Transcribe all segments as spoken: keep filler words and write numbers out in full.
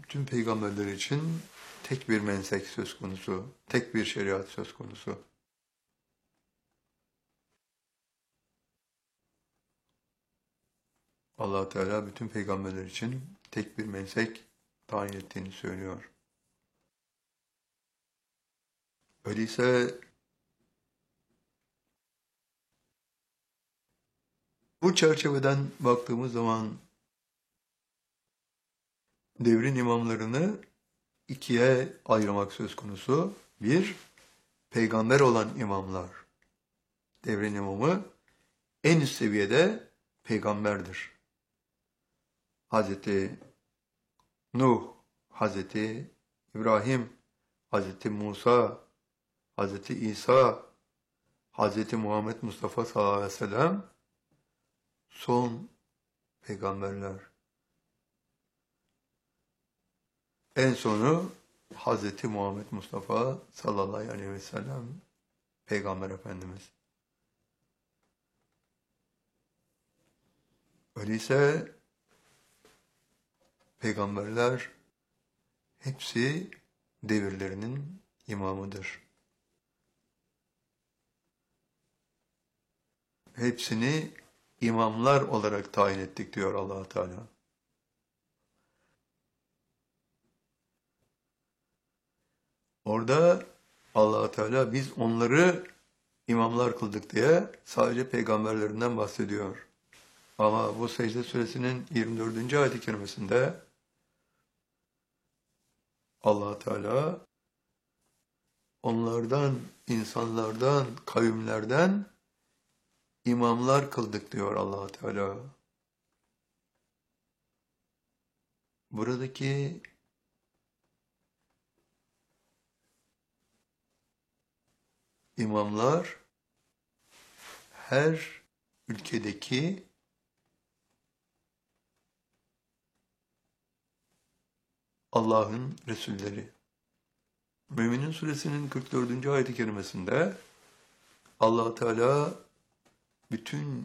Bütün peygamberler için tek bir mensek söz konusu, tek bir şeriat söz konusu. Allah Teala bütün peygamberler için tek bir mensek tayin ettiğini söylüyor. Öyleyse bu çerçeveden baktığımız zaman devrin imamlarını ikiye ayırmak söz konusu. Bir, peygamber olan imamlar. Devrin imamı en üst seviyede peygamberdir. Hazreti Nuh, Hazreti İbrahim, Hazreti Musa, Hazreti İsa, Hazreti Muhammed Mustafa sallallahu aleyhi ve sellem son peygamberler. En sonu Hazreti Muhammed Mustafa sallallahu aleyhi ve sellem Peygamber Efendimiz. Öyleyse peygamberler hepsi devirlerinin imamıdır. Hepsini imamlar olarak tayin ettik diyor Allah Teala. Orada Allah Teala biz onları imamlar kıldık diye sadece peygamberlerinden bahsediyor. Ama bu Secde Suresinin yirmi dördüncü ayet-i kerimesinde Allah Teala onlardan, insanlardan, kavimlerden imamlar kıldık diyor Allah Teala. Buradaki imamlar her ülkedeki Allah'ın Resulleri. Mü'minin Suresinin kırk dördüncü ayet-i kerimesinde Allah Teala bütün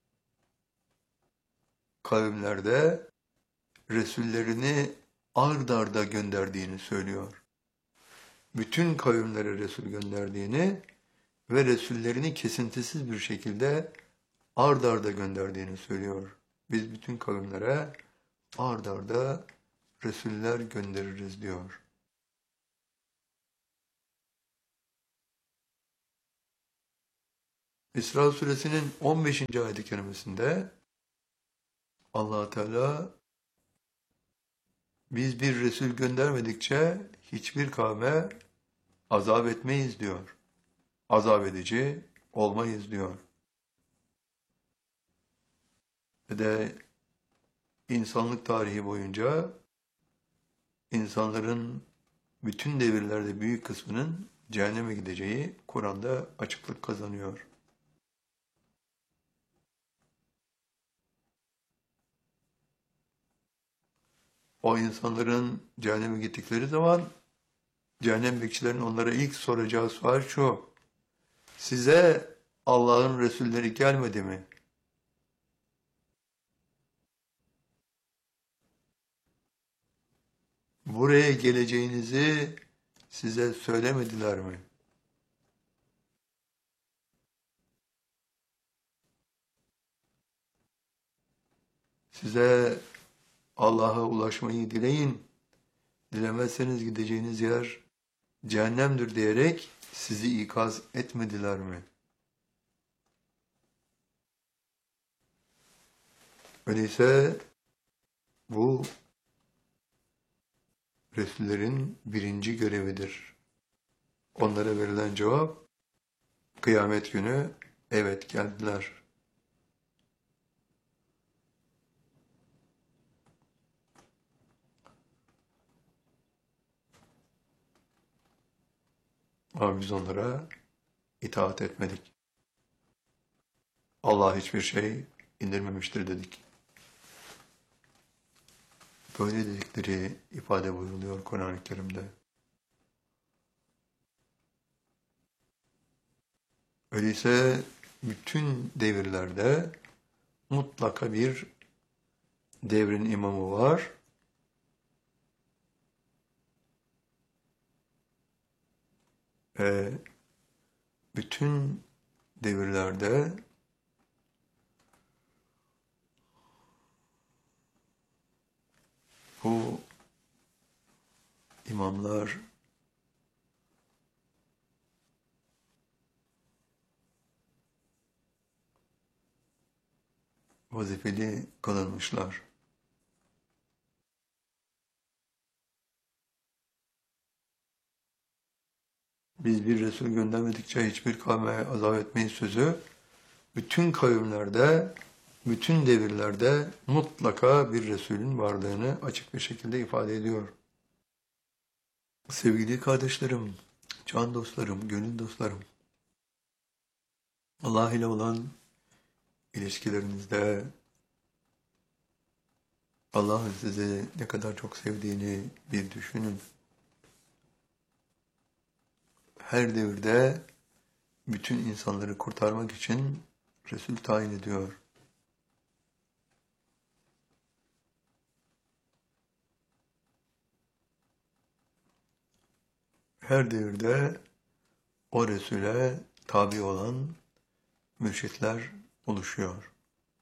kavimlerde Resullerini ard arda gönderdiğini söylüyor. Bütün kavimlere Resul gönderdiğini ve Resullerini kesintisiz bir şekilde ard arda gönderdiğini söylüyor. Biz bütün kavimlere ard arda Resuller göndeririz diyor. İsra Suresinin on beşinci ayet-i kerimesinde Allah Teala biz bir Resul göndermedikçe hiçbir kavme azap etmeyiz diyor. Azap edici olmayız diyor. Ve de insanlık tarihi boyunca insanların bütün devirlerde büyük kısmının cehenneme gideceği Kur'an'da açıklık kazanıyor. O insanların cehenneme gittikleri zaman cehennem bekçilerin onlara ilk soracağı sual şu: size Allah'ın Resulleri gelmedi mi? Buraya geleceğinizi size söylemediler mi? Size Allah'a ulaşmayı dileyin, dilemezseniz gideceğiniz yer cehennemdir diyerek sizi ikaz etmediler mi? Öyleyse bu Resullerin birinci görevidir. Onlara verilen cevap, kıyamet günü evet geldiler. Ama biz onlara itaat etmedik. Allah hiçbir şey indirmemiştir dedik. Böyle dedikleri ifade buyuruluyor Kur'an-ı Kerim'de. Öyleyse bütün devirlerde mutlaka bir devrin imamı var. e, bütün devirlerde bu imamlar vazifeli kılınmışlar. Biz bir Resul göndermedikçe hiçbir kavme azap etmeyiz sözü bütün kavimlerde, bütün devirlerde mutlaka bir Resulün varlığını açık bir şekilde ifade ediyor. Sevgili kardeşlerim, can dostlarım, gönül dostlarım, Allah ile olan ilişkilerinizde Allah'ın sizi ne kadar çok sevdiğini bir düşünün. Her devirde bütün insanları kurtarmak için Resul tayin ediyor. Her devirde o Resul'e tabi olan mürşitler oluşuyor.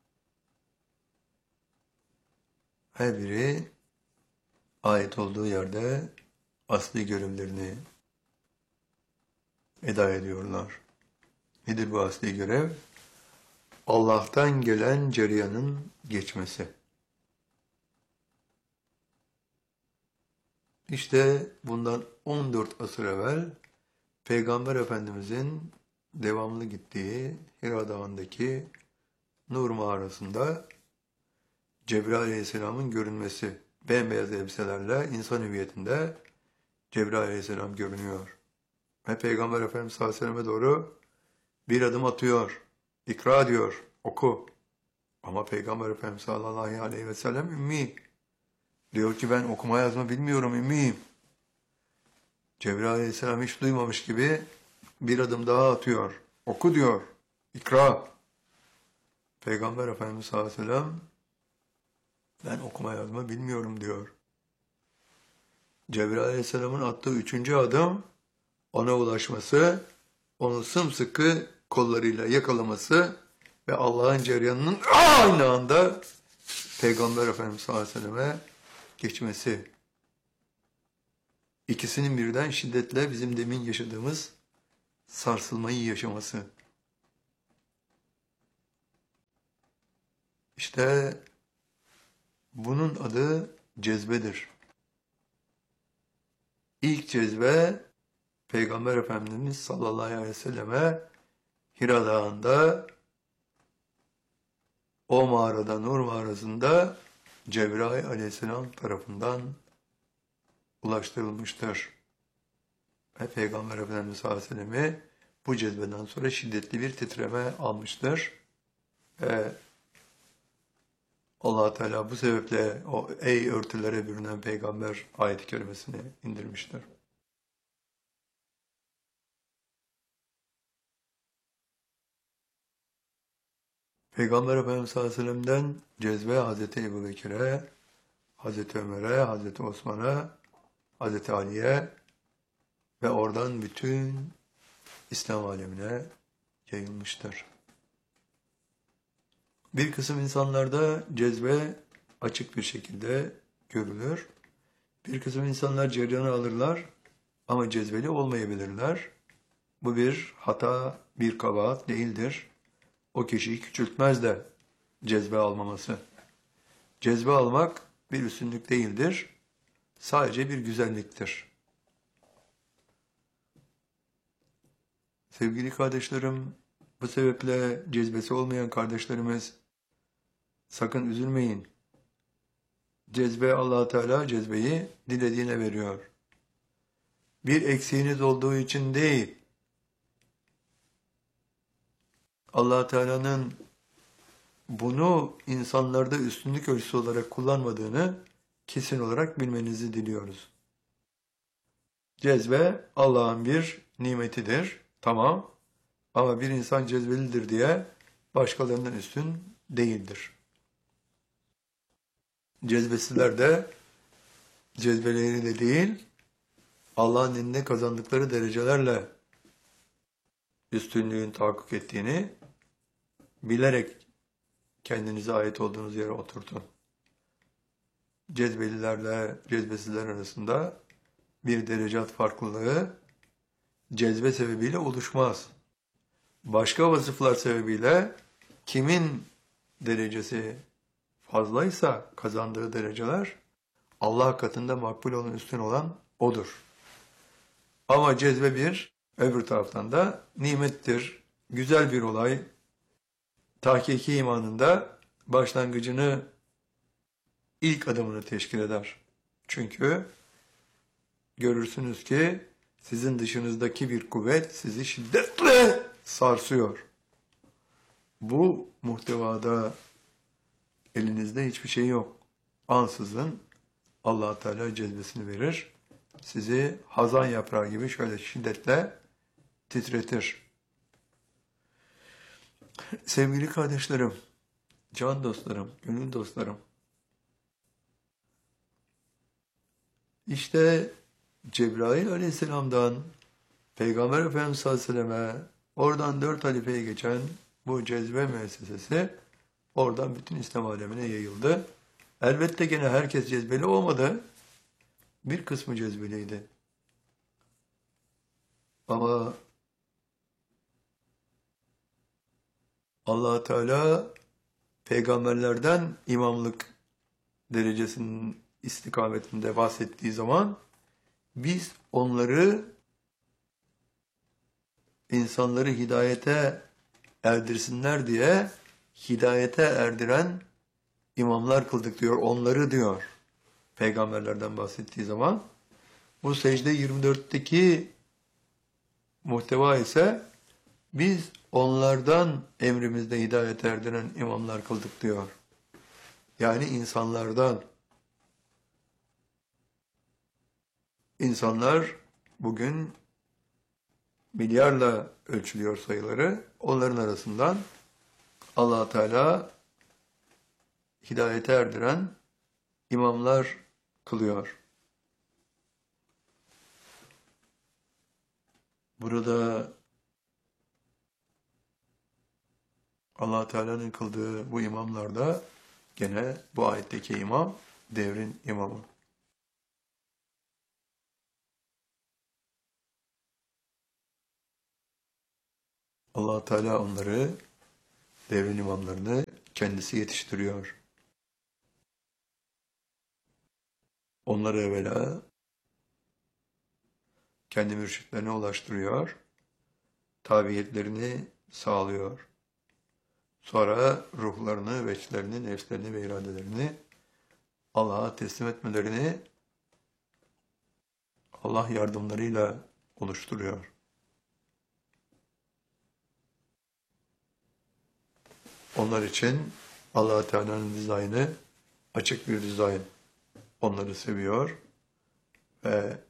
Her biri ait olduğu yerde asli görevlerini eda ediyorlar. Nedir bu asli görev? Allah'tan gelen cereyanın geçmesi. İşte bundan on dört asır evvel Peygamber Efendimizin devamlı gittiği Hira Dağı'ndaki Nur mağarasında Cebrail Aleyhisselam'ın görünmesi, bembeyaz elbiselerle insan hüviyetinde Cebrail Aleyhisselam görünüyor. Ve Peygamber Efendimiz sallallahu aleyhi ve selleme doğru bir adım atıyor. İkra diyor, oku. Ama Peygamber Efendimiz sallallahu aleyhi ve sellem ümmi. Diyor ki ben okuma yazma bilmiyorum, ümmiyim. Cebrail Aleyhisselam hiç duymamış gibi bir adım daha atıyor. Oku diyor, ikra. Peygamber Efendimiz sallallahu aleyhi ve sellem ben okuma yazma bilmiyorum diyor. Cebrail Aleyhisselam'ın attığı üçüncü adım ona ulaşması, onu sımsıkı kollarıyla yakalaması ve Allah'ın cereyanının aynı anda Peygamber Efendimiz sallallahu aleyhi ve selleme geçmesi. İkisinin birden şiddetle bizim demin yaşadığımız sarsılmayı yaşaması. İşte bunun adı cezbedir. İlk cezbe Peygamber Efendimiz sallallahu aleyhi ve selleme Hira Dağı'nda o mağarada, Nur mağarasında Cebrail Aleyhisselam tarafından ulaştırılmıştır. Ve Peygamber Efendimiz sallallahu aleyhi ve sellem'i bu cezbeden sonra şiddetli bir titreme almıştır. Ve Allah Teala bu sebeple o ey örtülere bürünen peygamber ayet-i kerimesini indirmiştir. Peygamber Efendimiz sallallahu aleyhi ve sellem'den cezbe Hazreti Ebubekir'e, Hazreti Ömer'e, Hazreti Osman'a, Hazreti Ali'ye ve oradan bütün İslam alemine yayılmıştır. Bir kısım insanlarda cezbe açık bir şekilde görülür. Bir kısım insanlar cereyanı alırlar ama cezbeli olmayabilirler. Bu bir hata, bir kabahat değildir. O kişiyi küçültmez de cezbe almaması. Cezbe almak bir üstünlük değildir. Sadece bir güzelliktir. Sevgili kardeşlerim, bu sebeple cezbesi olmayan kardeşlerimiz sakın üzülmeyin. Cezbe Allah Teala cezbeyi dilediğine veriyor. Bir eksiğiniz olduğu için değil. Allah Teala'nın bunu insanlarda üstünlük ölçüsü olarak kullanmadığını kesin olarak bilmenizi diliyoruz. Cezbe Allah'ın bir nimetidir. Tamam. Ama bir insan cezbelidir diye başkalarından üstün değildir. Cezbesizler de cezbeleriyle değil, Allah'ın elinde kazandıkları derecelerle üstünlüğün tahakkuk ettiğini bilerek kendinize ait olduğunuz yere oturtun. Cezbelilerle cezbesizler arasında bir derecat farklılığı cezbe sebebiyle oluşmaz. Başka vasıflar sebebiyle kimin derecesi fazlaysa kazandığı dereceler Allah katında makbul olan, üstün olan odur. Ama cezbe bir, öbür taraftan da nimettir, güzel bir olay. Tahkiki imanında başlangıcını, ilk adımını teşkil eder. Çünkü görürsünüz ki sizin dışınızdaki bir kuvvet sizi şiddetle sarsıyor. Bu muhtevada elinizde hiçbir şey yok. Ansızın Allah Teala cezbesini verir. Sizi hazan yaprağı gibi şöyle şiddetle titretir. Sevgili kardeşlerim, can dostlarım, gönül dostlarım. İşte Cebrail Aleyhisselam'dan Peygamber Efendimiz sallallahu aleyhi ve selleme, oradan dört halifeye geçen bu cezbe müessesesi oradan bütün İslam alemine yayıldı. Elbette gene herkes cezbeli olmadı. Bir kısmı cezbeliydi. Ama Allah Teala peygamberlerden imamlık derecesinin istikametinde bahsettiği zaman biz onları, insanları hidayete erdirsinler diye hidayete erdiren imamlar kıldık diyor. Onları diyor. Peygamberlerden bahsettiği zaman. Bu secde yirmi dörtteki muhteva ise biz onlardan emrimizde hidayete erdiren imamlar kıldık diyor. Yani insanlardan. İnsanlar bugün milyarla ölçülüyor sayıları. Onların arasından Allah Teala hidayete erdiren imamlar kılıyor. Burada Allah Teala'nın kıldığı bu imamlar da gene bu ayetteki imam devrin imamı. Allah Teala onları, devrin imamlarını kendisi yetiştiriyor. Onları evvela kendi mürşitlerine ulaştırıyor, tabiyetlerini sağlıyor. Sonra ruhlarını, veçlerini, nefslerini ve iradelerini Allah'a teslim etmelerini Allah yardımlarıyla oluşturuyor. Onlar için Allah Teala'nın dizaynı açık bir dizayn. Onları seviyor ve